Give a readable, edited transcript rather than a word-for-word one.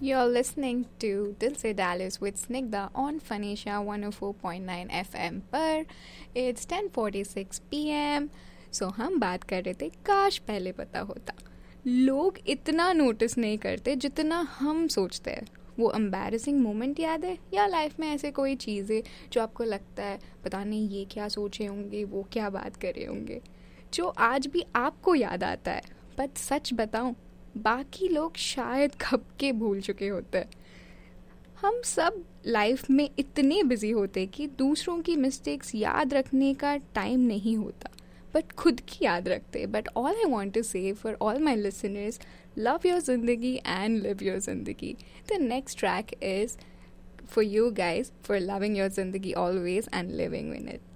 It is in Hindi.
You're listening to Dil Se Dallas with Snigdha on Phanisha 104.9 FM पर It's 10:46 PM. So हम बात कर रहे थे काश पहले पता होता. लोग इतना नोटिस नहीं करते जितना हम सोचते हैं. वो एम्बैरेसिंग मोमेंट याद है या लाइफ में ऐसे कोई चीज़ है जो आपको लगता है पता नहीं ये क्या सोचे होंगे, वो क्या बात कर रहे होंगे, जो आज भी आपको याद आता है. पर सच बताऊं, बाकी लोग शायद कब के भूल चुके होते हैं. हम सब लाइफ में इतने बिजी होते कि दूसरों की मिस्टेक्स याद रखने का टाइम नहीं होता, बट खुद की याद रखते. But all I want to से for all my listeners, love your जिंदगी एंड लिव योर जिंदगी. The next track is for you guys for loving your zindagi always and living in it.